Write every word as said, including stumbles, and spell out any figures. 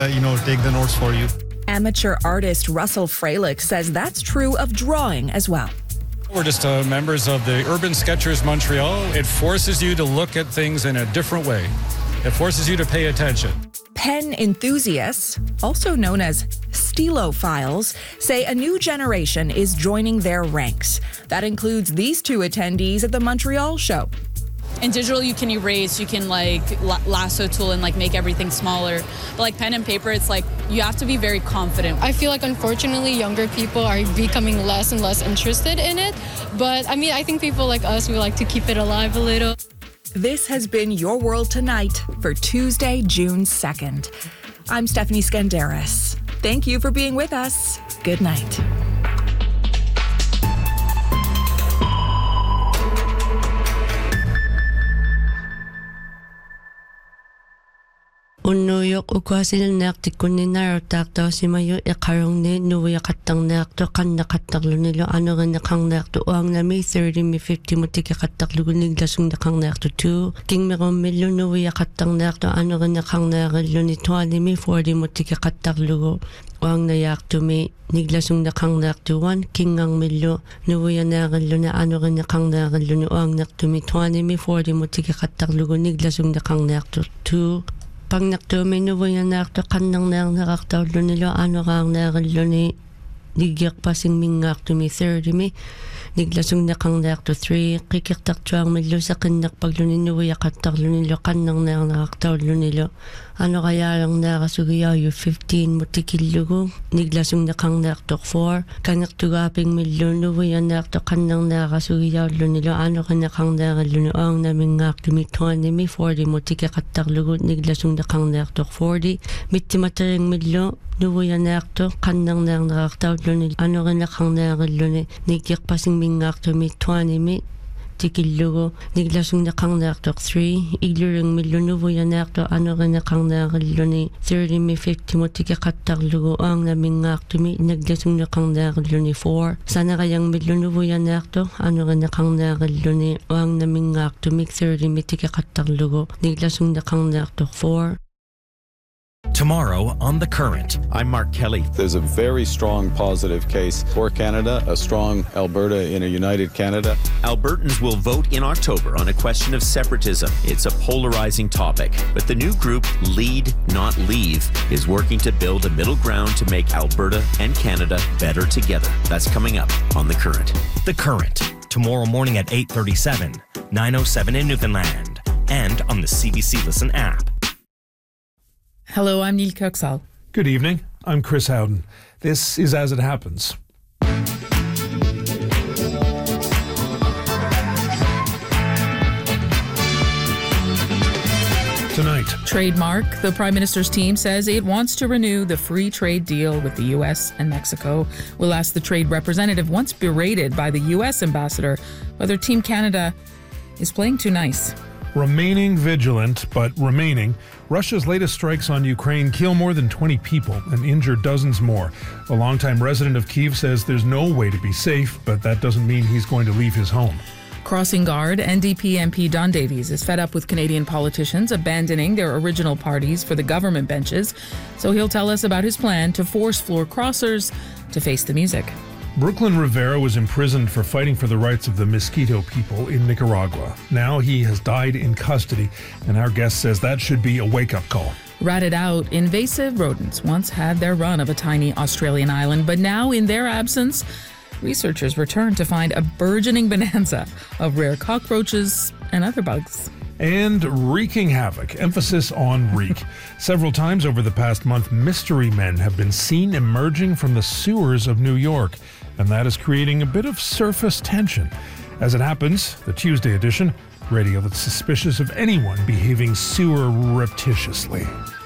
uh, you know, take the notes for you. Amateur artist Russell Freilich says that's true of drawing as well. We're just uh, members of the Urban Sketchers Montreal. It forces you to look at things in a different way. It forces you to pay attention. Pen enthusiasts, also known as Stilophiles, say a new generation is joining their ranks. That includes these two attendees at the Montreal show. In digital, you can erase, you can like lasso tool and like make everything smaller. But like pen and paper, it's like you have to be very confident. I feel like unfortunately younger people are becoming less and less interested in it. But I mean, I think people like us, we like to keep it alive a little. This has been Your World Tonight for Tuesday, June second. I'm Stephanie Skandaris. Thank you for being with us. Good night. Unnuyok ukwasil naktikunina takta simayo ikarongni nuya katang nakto kanna kataklo nilo ano nga nakang nakto uang na may thirty may fifty mo tika kataklo guniglasong nakang nakto two king meron milo nuya katang nakto ano nga nakang nakalo ni twenty may forty mo tika kataklo uang na yakto may niglasong nakang nakto one king ang milo nuya nakalo na ano nga nakang nakalo ni uang nakto may twenty may forty mo tika kataklo guniglasong nakang nakto two pag naktumino mo yan nakto kanang nang nakaktaw nilo ano kang nakalo ni nigyak pasing mingak to me thirty me niglasong nakang nakto three kikiktak tuwang milo sa kinak paglunin nyo yakatak lunilo kanang nang nakaktaw nilo ano kaya lang nakasugiyaw yung fifteen mutikilo niglasong nakang nakto four kanak tugaping milo nyo yan nakto kanang nakasugiyaw lunilo ano kanakang nakalo ang naming nakto me twenty me forty mutikikatak lugo niglasong nakang nakto forty mitimatering milo nuwa nakto kanang nang nakaktaw lunilo ano kanakang nakalo ni nigyak pasing mingak to me twenty me tikilugo niglasong nakang nakto three igluring milyono vuya nakto ano ka nakang nakalo ni thirty me fifty mo tikikatak lugo ang namingak to me naglasong nakang nakalo ni four sana kayang milyono vuya nakto ano ka nakang nakalo ni ang namingak to me thirty me tikikatak lugo niglasong nakang nakto four. Tomorrow on The Current. I'm Mark Kelly. There's a very strong positive case for Canada, a strong Alberta in a united Canada. Albertans will vote in October on a question of separatism. It's a polarizing topic, but the new group Lead Not Leave is working to build a middle ground to make Alberta and Canada better together. That's coming up on The Current. The Current, tomorrow morning at eight thirty-seven, nine oh seven in Newfoundland, and on the C B C Listen app. Hello, I'm Neil Kirksall. Good evening. I'm Chris Howden. This is As It Happens. Tonight. Trademark. The Prime Minister's team says it wants to renew the free trade deal with the U S and Mexico. We'll ask the trade representative, once berated by the U S ambassador, whether Team Canada is playing too nice. Remaining vigilant, but remaining, Russia's latest strikes on Ukraine kill more than twenty people and injure dozens more. A longtime resident of Kyiv says there's no way to be safe, but that doesn't mean he's going to leave his home. Crossing Guard, N D P M P Don Davies is fed up with Canadian politicians abandoning their original parties for the government benches, so he'll tell us about his plan to force floor crossers to face the music. Brooklyn Rivera was imprisoned for fighting for the rights of the Miskito people in Nicaragua. Now he has died in custody, and our guest says that should be a wake-up call. Ratted out, invasive rodents once had their run of a tiny Australian island, but now in their absence, researchers return to find a burgeoning bonanza of rare cockroaches and other bugs. And wreaking havoc, emphasis on wreak. Several times over the past month, mystery men have been seen emerging from the sewers of New York, and that is creating a bit of surface tension. As it happens, the Tuesday edition, radio that's suspicious of anyone behaving sewer-reptitiously.